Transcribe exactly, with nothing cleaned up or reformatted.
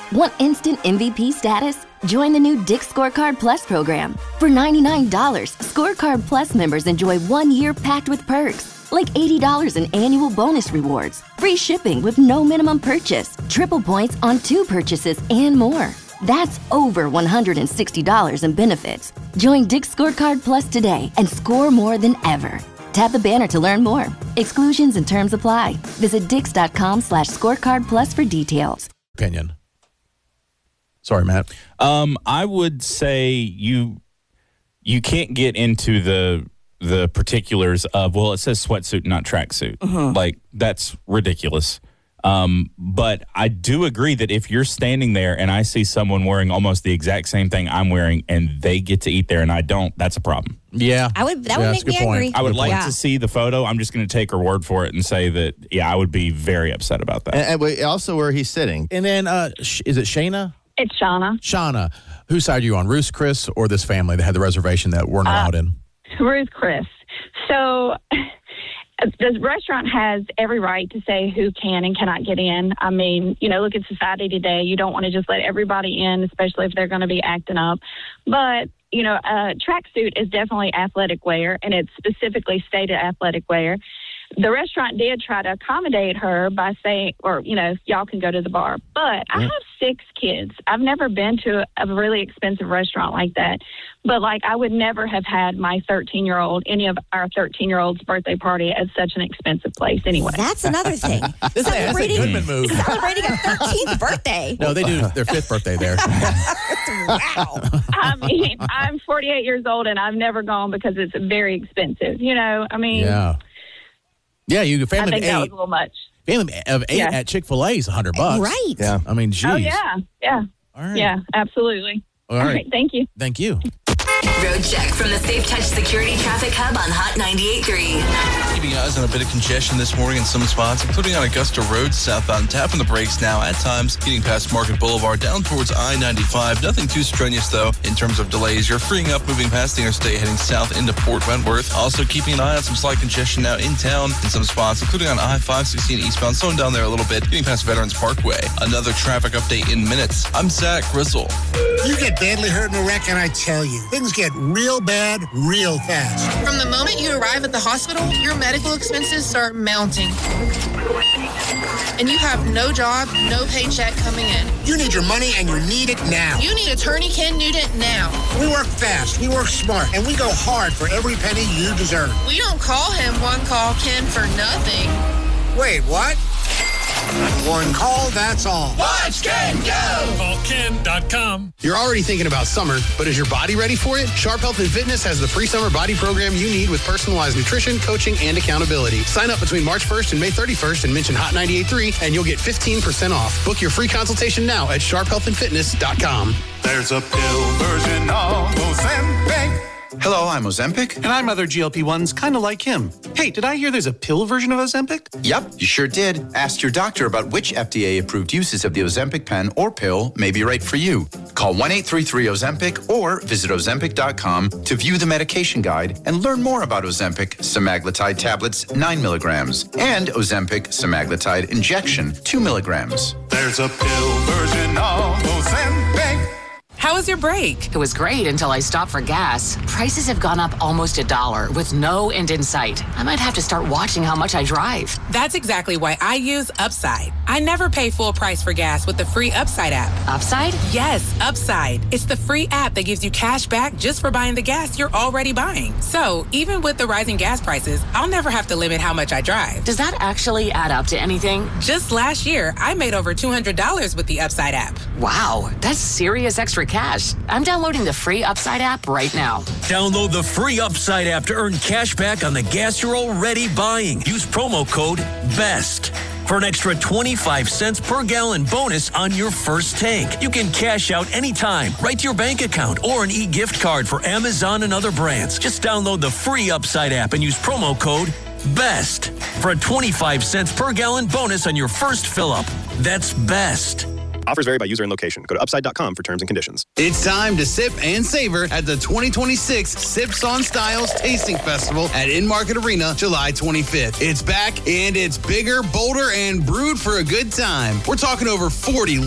Want instant M V P status? Join the new Dick's Scorecard Plus program. For ninety-nine dollars, Scorecard Plus members enjoy one year packed with perks, like eighty dollars in annual bonus rewards, free shipping with no minimum purchase, triple points on two purchases, and more. That's over one hundred sixty dollars in benefits. Join Dick's Scorecard Plus today and score more than ever. Tap the banner to learn more. Exclusions and terms apply. Visit dix.com slash scorecard plus for details. Opinion. Sorry, Matt. Um, I would say you you can't get into the the particulars of, well, it says sweatsuit, not tracksuit. Uh-huh. Like, that's ridiculous. Um, but I do agree that if you're standing there and I see someone wearing almost the exact same thing I'm wearing and they get to eat there and I don't, that's a problem. Yeah. I would. That yeah, would make me point. angry. I would like yeah. to see the photo. I'm just going to take her word for it and say that, yeah, I would be very upset about that. And, and we- also where he's sitting. And then, uh, sh- is it Shayna? It's Shauna. Shauna. Whose side are you on, Ruth, Chris, or this family that had the reservation that weren't allowed uh, in? Ruth Chris. So the restaurant has every right to say who can and cannot get in. I mean, you know, look at society today. You don't want to just let everybody in, especially if they're going to be acting up. But, you know, a tracksuit is definitely athletic wear, and it's specifically stated athletic wear. The restaurant did try to accommodate her by saying, or, you know, y'all can go to the bar. But I have six kids. I've never been to a really expensive restaurant like that. But, like, I would never have had my thirteen-year-old, any of our thirteen-year-old's birthday party at such an expensive place anyway. That's another thing. This is a Goodman move. Celebrating a thirteenth birthday. No, they do their fifth birthday there. Wow. I mean, I'm forty-eight years old, and I've never gone because it's very expensive. You know, I mean. Yeah. Yeah, you I family think of that was eight. a little much. Family of eight Yeah. at Chick-fil-A is a hundred bucks. Right. Yeah. I mean, geez. Oh, yeah. Yeah. All right. Yeah, absolutely. All right. Thank you. Thank you. Road check from the Safe Touch Security Traffic Hub on Hot ninety-eight point three. Keeping eyes on a bit of congestion this morning in some spots, including on Augusta Road southbound. Tapping the brakes now at times, getting past Market Boulevard down towards I ninety-five. Nothing too strenuous, though, in terms of delays. You're freeing up moving past the interstate heading south into Port Wentworth. Also keeping an eye on some slight congestion now in town in some spots, including on I five sixteen eastbound. Slowing down there a little bit, getting past Veterans Parkway. Another traffic update in minutes. I'm Zach Grizzle. You get badly hurt in a wreck, and I tell you, things get real bad real fast. From the moment you arrive at the hospital, your medical expenses start mounting. And you have no job, no paycheck coming in. You need your money, and you need it now. You need attorney Ken Nugent now. We work fast, we work smart, and we go hard for every penny you deserve. We don't call him One Call Ken for nothing. Wait, what? One call, that's all. Watch Ken go! Call Ken dot com. You're already thinking about summer, but is your body ready for it? Sharp Health and Fitness has the pre-summer body program you need with personalized nutrition, coaching, and accountability. Sign up between March first and May thirty-first and mention Hot ninety-eight point three, and you'll get fifteen percent off. Book your free consultation now at sharp health and fitness dot com. There's a pill version of Ozempic. Hello, I'm Ozempic. And I'm other G L P ones kind of like him. Hey, did I hear there's a pill version of Ozempic? Yep, you sure did. Ask your doctor about which F D A-approved uses of the Ozempic pen or pill may be right for you. Call one eight three three Ozempic or visit ozempic dot com to view the medication guide and learn more about Ozempic semaglutide tablets, nine milligrams, and Ozempic semaglutide injection, two milligrams. There's a pill version of Ozempic. How was your break? It was great until I stopped for gas. Prices have gone up almost a dollar with no end in sight. I might have to start watching how much I drive. That's exactly why I use Upside. I never pay full price for gas with the free Upside app. Upside? Yes, Upside. It's the free app that gives you cash back just for buying the gas you're already buying. So even with the rising gas prices, I'll never have to limit how much I drive. Does that actually add up to anything? Just last year, I made over two hundred dollars with the Upside app. Wow, that's serious extra cash. I'm downloading the free Upside app right now. Download the free Upside app to earn cash back on the gas you're already buying. Use promo code BEST for an extra twenty-five cents per gallon bonus on your first tank. You can cash out anytime, right to your bank account or an e-gift card for Amazon and other brands. Just download the free Upside app and use promo code BEST for a twenty-five cents per gallon bonus on your first fill-up. That's BEST. Offers vary by user and location. Go to upside dot com for terms and conditions. It's time to sip and savor at the twenty twenty-six Sips on Styles Tasting Festival at In-Market Arena, July twenty-fifth. It's back, and it's bigger, bolder, and brewed for a good time. We're talking over forty